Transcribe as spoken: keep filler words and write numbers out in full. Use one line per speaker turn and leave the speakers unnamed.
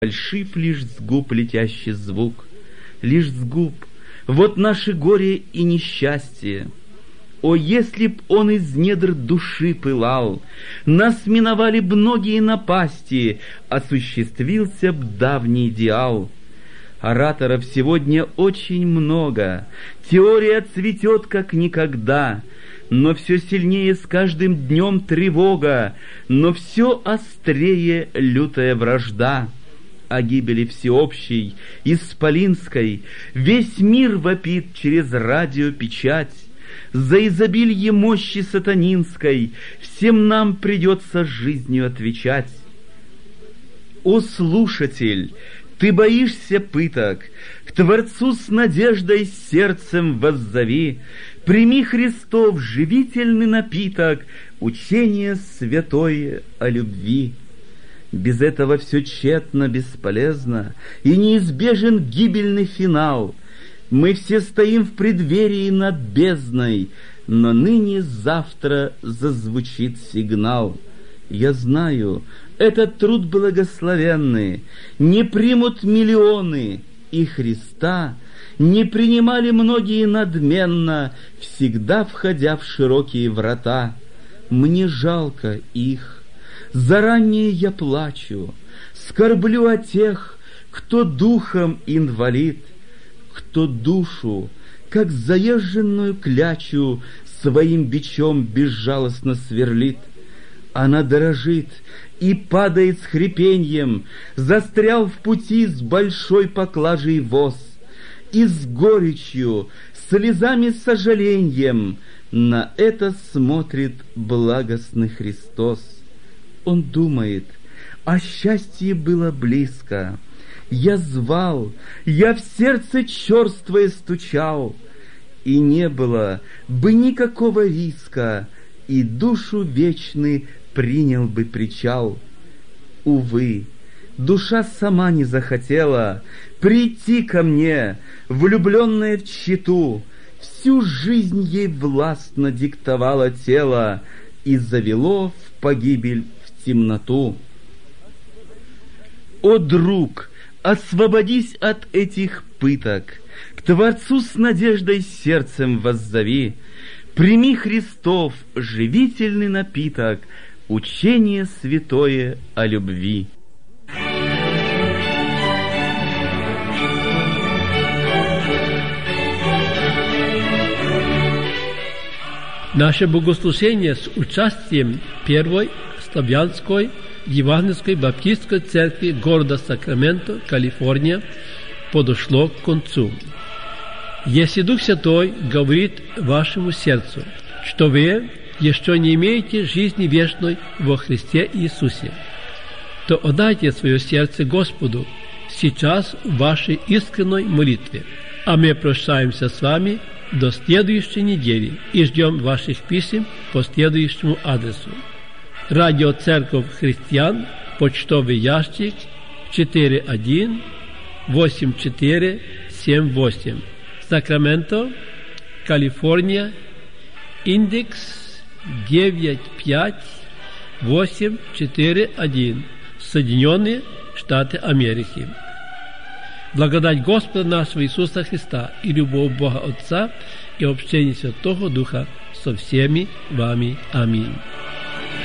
Фальшив лишь с губ летящий звук, лишь с губ, вот наше горе и несчастье. О, если б он из недр души пылал, нас миновали б многие напасти, осуществился б давний идеал. Ораторов сегодня очень много, теория цветет как никогда, но все сильнее с каждым днем тревога, но все острее лютая вражда. О гибели всеобщей, исполинской, весь мир вопит через радиопечать. За изобилье мощи сатанинской всем нам придется жизнью отвечать. О, слушатель, ты боишься пыток, к Творцу с надеждой сердцем воззови, прими Христов живительный напиток, учение святое о любви. Без этого все тщетно, бесполезно, и неизбежен гибельный финал. Мы все стоим в преддверии над бездной, но ныне-завтра зазвучит сигнал. Я знаю, этот труд благословенный не примут миллионы, и Христа не принимали многие надменно, всегда входя в широкие врата. Мне жалко их. Заранее я плачу, скорблю о тех, кто духом инвалид, кто душу, как заезженную клячу, своим бичом безжалостно сверлит. Она дорожит и падает с хрипеньем, застрял в пути с большой поклажей воз, и с горечью, слезами сожалением на это смотрит благостный Христос. Он думает, а счастье было близко. Я звал, я в сердце черствое стучал, и не было бы никакого риска, и душу вечный принял бы причал. Увы, душа сама не захотела прийти ко мне, влюбленная в тщету. Всю жизнь ей властно диктовало тело и завело в погибель, темноту. О, друг, освободись от этих пыток, к Творцу с надеждой сердцем воззови, прими Христов живительный напиток, учение святое о любви.
Наше богослужение с участием первой Славянской Евангельской Баптистской церкви города Сакраменто, Калифорния, подошло к концу. Если Дух Святой говорит вашему сердцу, что вы еще не имеете жизни вечной во Христе Иисусе, то отдайте свое сердце Господу сейчас в вашей искренней молитве. А мы прощаемся с вами до следующей недели и ждем ваших писем по следующему адресу. Радио Церковь Христиан, почтовый ящик четыре один восемь четыре семь восемь, Сакраменто, Калифорния, индекс девять пять восемь четыре один, Соединенные Штаты Америки. Благодать Господа нашего Иисуса Христа и любовь Бога Отца и общение Святого Духа со всеми вами. Аминь.